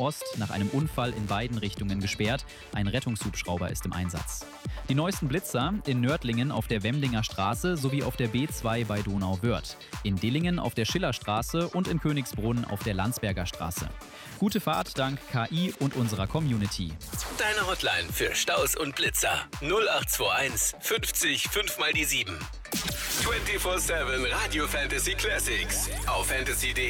Ost nach einem Unfall in beiden Richtungen gesperrt. Ein Rettungshubschrauber ist im Einsatz. Die neuesten Blitzer in Nördlingen auf der Wemlinger Straße sowie auf der B2 bei Donauwörth. In Dillingen auf der Schillerstraße und in Königsbrunn auf der Landsberger Straße. Gute Fahrt dank KI und unserer Community. Deine Hotline für Staus und Blitzer 0821 50 5 mal die 7. 24/7 Radio Fantasy Classics auf fantasy.de.